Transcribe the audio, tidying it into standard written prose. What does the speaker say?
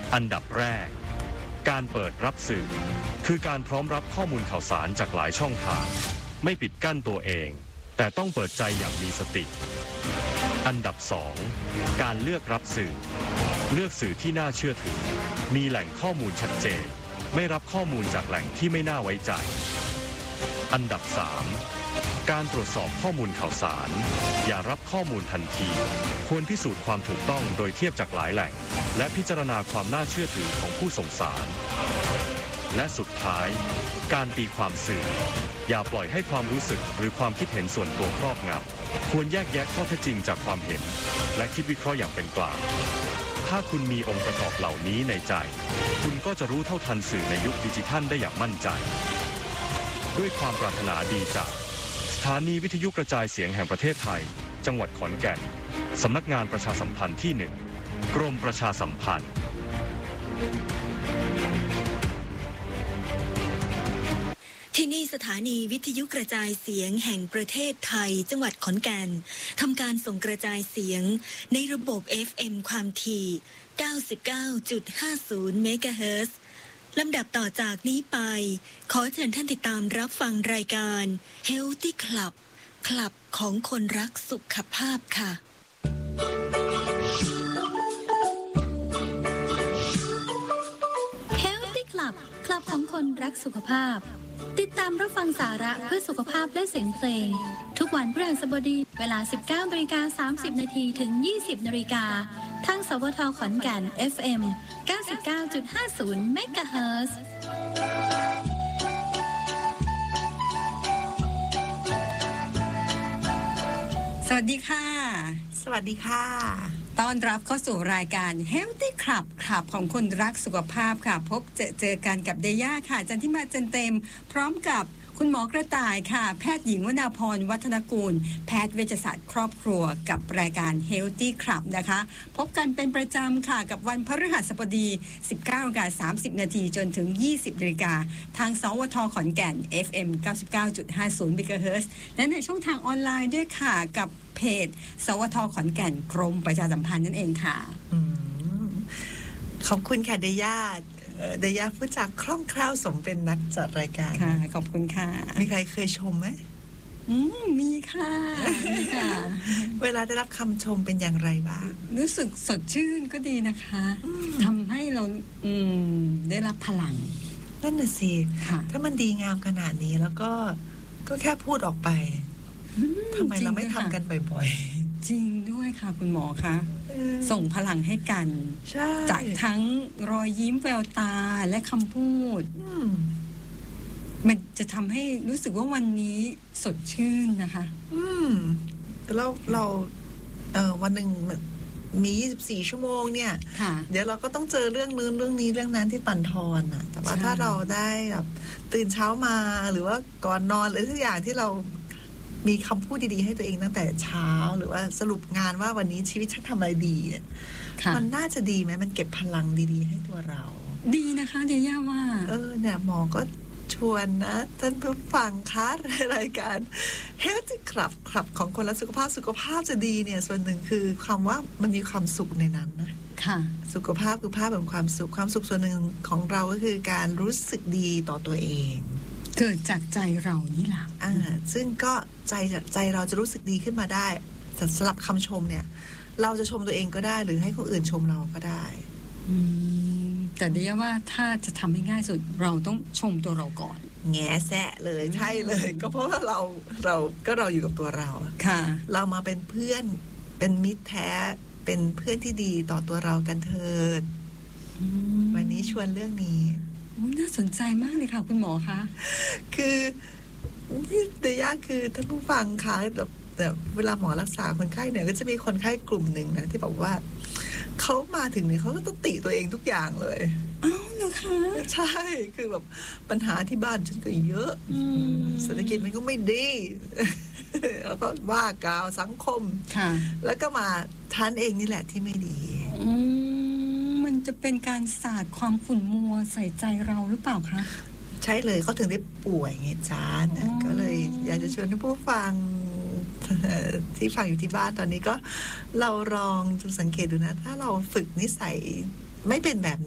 อันดับแรกการเปิดรับสื่อคือการพร้อมรับข้อมูลข่าวสารจากหลายช่องทางไม่ปิดกั้นตัวเองแต่ต้องเปิดใจอย่างมีสติอันดับ2การเลือกรับสื่อเลือกสื่อที่น่าเชื่อถือมีแหล่งข้อมูลชัดเจนไม่รับข้อมูลจากแหล่งที่ไม่น่าไว้ใจอันดับ3การตรวจสอบข้อมูลข่าวสารอย่ารับข้อมูลทันทีควรพิสูจน์ความถูกต้องโดยเทียบจากหลายแหล่งและพิจารณาความน่าเชื่อถือของผู้ส่งสารและสุดท้ายการตีความสื่ออย่าปล่อยให้ความรู้สึกหรือความคิดเห็นส่วนตัวครอบงำควรแยกแยะข้อเท็จจริงจากความเห็นและคิดวิเคราะห์อย่างเป็นกลางถ้าคุณมีองค์ประกอบเหล่านี้ในใจคุณก็จะรู้เท่าทันสื่อในยุคดิจิทัลได้อย่างมั่นใจด้วยความปรารถนาดีจากสถานีวิทยุกระจายเสียงแห่งประเทศไทยจังหวัดขอนแก่นสำนักงานประชาสัมพันธ์ที่1กรมประชาสัมพันธ์ที่นี่สถานีวิทยุกระจายเสียงแห่งประเทศไทยจังหวัดขอนแก่นทำการส่งกระจายเสียงในระบบ FM ความถี่ 99.50 เมกะเฮิรตซ์ลำดับต่อจากนี้ไปขอเชิญท่านติดตามรับฟังรายการ Healthy Club คลับของคนรักสุขภาพค่ะ Healthy Club คลับของคนรักสุขภาพติดตามรับฟังสาระเพื่อสุขภาพและเสียงเพลงทุกวันพฤหัสบดีเวลา 19:30 นถึง 20:00 นทางสวทขอนแก่น FM 99.50 เมกะเฮิรตซ์สวัสดีค่ะสวัสดีค่ะต้อนรับเข้าสู่รายการ Healthy Club คลับของคนรักสุขภาพค่ะพบเจอกันกับเดย่าค่ะจันทิมาจันเต็มพร้อมกับคุณหมอกระต่ายค่ะแพทย์หญิงวนาพรวัฒนกูลแพทย์เวชศาสตร์ครอบครัวกับรายการ Healthy Club นะคะพบกันเป็นประจำค่ะกับวันพฤหัสบดี 19:30 นจนถึง 20:00 นทางสวทขอนแก่น FM 99.50 เมกะเฮิรตซ์และในช่องทางออนไลน์ด้วยค่ะกับเพจสวทขอนแก่นกรมประชาสัมพันธ์นั่นเองค่ะขอบคุณค่ะเดย่าพูดจากคล่องแคล่วสมเป็นนักจัดรายการค่ะขอบคุณค่ะมีใครเคยชมไหมมีค่ะเวลาได้รับคำชมเป็นอย่างไรบ้างรู้สึกสดชื่นก็ดีนะคะทำให้เราได้รับพลังนั่นน่ะสิถ้ามันดีงามขนาดนี้แล้วก็แค่พูดออกไปทำไมเราไม่ทำกันบ่อยๆจริงด้วยค่ะคุณหมอคะส่งพลังให้กันจากทั้งรอยยิ้มแววตาและคำพูดมันจะทำให้รู้สึกว่าวันนี้สดชื่นนะคะแล้วเราวันหนึ่งมี24 ชั่วโมงเนี่ยเดี๋ยวเราก็ต้องเจอเรื่องนู้นเรื่องนี้เรื่องนั้นที่ปั่นทอนอ่ะแต่ว่าถ้าเราได้แบบตื่นเช้ามาหรือว่าก่อนนอนหรือทุกอย่างที่เรามีคำพูดดีๆให้ตัวเองตั้งแต่เช้าหรือว่าสรุปงานว่าวันนี้ชีวิตฉันทำอะไรดีเนี่ยมันน่าจะดีไหมมันเก็บพลังดีๆให้ตัวเราดีนะคะเดียว่าเนี่ยหมอก็ชวนนะท่านผู้ฟังคะรายการ Healthy Club คลับของคนรักสุขภาพจะดีเนี่ยส่วนหนึ่งคือคำว่ามันมีความสุขในนั้นนะค่ะสุขภาพคือภาพของความสุขส่วนหนึ่งของเราก็คือการรู้สึกดีต่อตัวเองเกิดจากใจเรานี่แหละซึ่งก็ใจเราจะรู้สึกดีขึ้นมาได้แต่สำหรับคำชมเนี่ยเราจะชมตัวเองก็ได้หรือให้คนอื่นชมเราก็ได้แต่เดียว่าถ้าจะทำให้ง่ายสุดเราต้องชมตัวเราก่อนแง่แซะเลยใช่เลยก็เพราะว่าเราอยู่กับตัวเราค่ะเรามาเป็นเพื่อนเป็นมิตรแท้เป็นเพื่อนที่ดีต่อตัวเรากันเถิดวันนี้ชวนเรื่องนี้น่าสนใจมากเลยค่ะคุณหมอคะคือเดียคือท่านผู้ฟังคะแต่เวลาหมอรักษาคนไข้เนี่ยก็จะมีคนไข้กลุ่มหนึ่งนะที่บอกว่าเขามาถึงเนี่ยเขาก็ต้องติตัวเองทุกอย่างเลยอ้าวเหรอคะใช่คือแบบปัญหาที่บ้านฉันก็เยอะเศรษฐกิจมันก็ไม่ดีแล้วก็ว่ากล่าวสังคมแล้วก็มาท่านเองนี่แหละที่ไม่ดีมันจะเป็นการสาดความขุ่นมัวใส่ใจเราหรือเปล่าคะใช่เลยเขาถึงได้ป่วยไงจ้าก็เลยอยากจะชวนท่านผู้ฟังที่ฟังอยู่ที่บ้านตอนนี้ก็เราลองสังเกตดูนะถ้าเราฝึกนิสัยไม่เป็นแบบ